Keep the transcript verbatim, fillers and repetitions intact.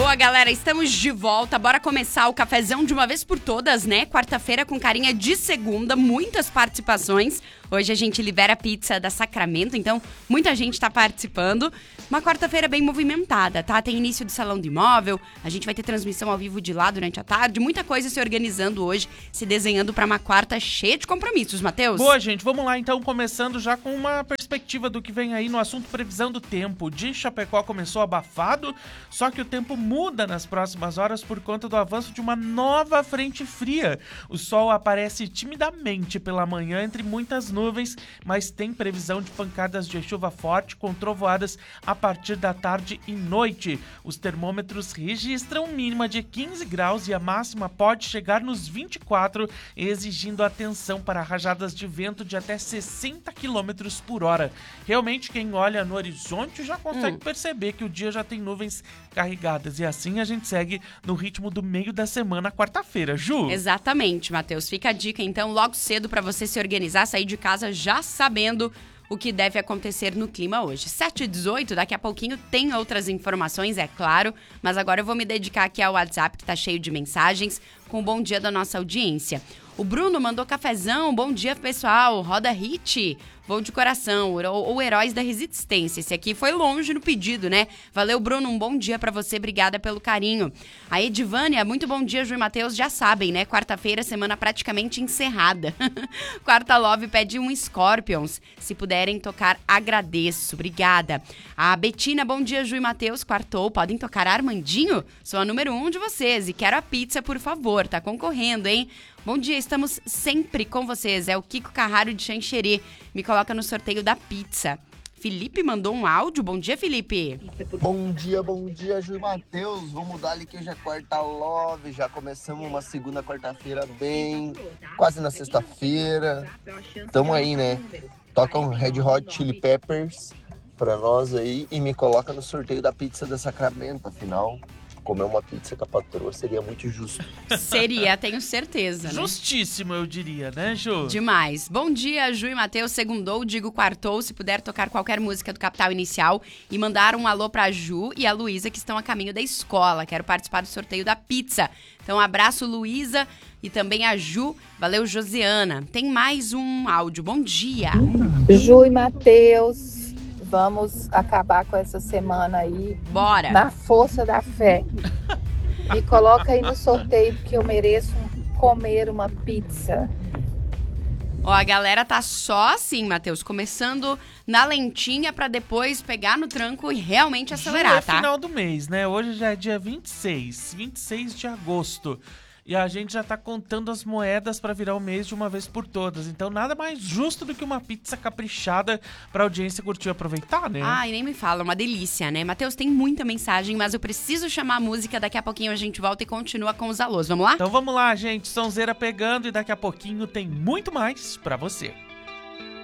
Boa, galera, estamos de volta. Bora começar o cafezão de uma vez por todas, né? Quarta-feira com carinha de segunda, muitas participações. Hoje a gente libera a pizza da Sacramento, então muita gente tá participando. Uma quarta-feira bem movimentada, tá? Tem início do Salão do Imóvel, a gente vai ter transmissão ao vivo de lá durante a tarde, muita coisa se organizando hoje, se desenhando pra uma quarta cheia de compromissos, Matheus. Boa, gente, vamos lá então, começando já com uma perspectiva do que vem aí no assunto previsão do tempo. O dia em Chapecó começou abafado, só que o tempo muda nas próximas horas por conta do avanço de uma nova frente fria. O sol aparece timidamente pela manhã entre muitas nuvens, mas tem previsão de pancadas de chuva forte com trovoadas a partir da tarde e noite. Os termômetros registram mínima de quinze graus e a máxima pode chegar nos vinte e quatro, exigindo atenção para rajadas de vento de até sessenta quilômetros por hora. Realmente, quem olha no horizonte já consegue hum. perceber que o dia já tem nuvens carregadas e assim a gente segue no ritmo do meio da semana, quarta-feira. Ju? Exatamente, Matheus. Fica a dica, então, logo cedo para você se organizar, sair de casa já sabendo o que deve acontecer no clima hoje. sete e dezoito, daqui a pouquinho tem outras informações, é claro, mas agora eu vou me dedicar aqui ao WhatsApp, que tá cheio de mensagens, com o bom dia da nossa audiência. O Bruno mandou cafezão, bom dia pessoal, roda hit, voo de coração, ou Heróis da Resistência. Esse aqui foi longe no pedido, né? Valeu, Bruno, um bom dia pra você, obrigada pelo carinho. A Edivânia, muito bom dia, Ju e Matheus, já sabem, né? Quarta-feira, semana praticamente encerrada. Quarta Love pede um Scorpions, se puderem tocar, agradeço, obrigada. A Betina, bom dia, Ju e Matheus, quartou, podem tocar Armandinho? Sou a número um de vocês e quero a pizza, por favor, tá concorrendo, hein? Bom dia, estamos sempre com vocês. É o Kiko Carraro de Xanxerê. Me coloca no sorteio da pizza. Felipe mandou um áudio. Bom dia, Felipe. Bom dia, bom dia, Ju e Matheus. Vamos dar ali que hoje é quarta love. Já começamos uma segunda quarta-feira bem. Quase na sexta-feira. Tamo aí, né? Toca um Red Hot Chili Peppers pra nós aí e me coloca no sorteio da pizza da Sacramento, afinal. Comer uma pizza com a patroa seria muito justo. Seria, tenho certeza, né? Justíssimo, eu diria, né, Ju? Demais. Bom dia, Ju e Matheus. Segundou, digo quartou. Se puder tocar qualquer música do Capital Inicial e mandar um alô pra Ju e a Luísa, que estão a caminho da escola. Quero participar do sorteio da pizza. Então, abraço, Luísa, e também a Ju. Valeu, Josiana. Tem mais um áudio. Bom dia. Ju e Matheus. Vamos acabar com essa semana aí. Bora. Na força da fé. Me coloca aí no sorteio, porque eu mereço comer uma pizza. Ó, a galera tá só assim, Matheus, começando na lentinha pra depois pegar no tranco e realmente acelerar, Ju, é tá? final do mês, né? Hoje já é dia vinte e seis, vinte e seis de agosto. E a gente já tá contando as moedas pra virar o mês de uma vez por todas. Então nada mais justo do que uma pizza caprichada pra audiência curtir e aproveitar, né? Ai, nem me fala, uma delícia, né? Matheus, tem muita mensagem, mas eu preciso chamar a música. Daqui a pouquinho a gente volta e continua com os alôs. Vamos lá? Então vamos lá, gente. Sonzeira pegando e daqui a pouquinho tem muito mais pra você.